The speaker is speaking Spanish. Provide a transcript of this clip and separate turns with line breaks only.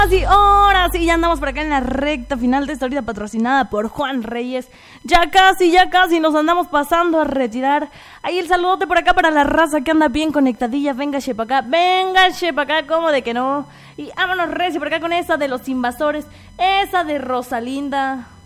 Ahora sí, ya andamos por acá en la recta final de esta ahorita patrocinada por Juan Reyes. Ya casi nos andamos pasando a retirar. Ahí el saludote por acá para la raza que anda bien conectadilla. Véngase para acá, como de que no. Y vámonos recio por acá con esa de los invasores, esa de Rosalinda.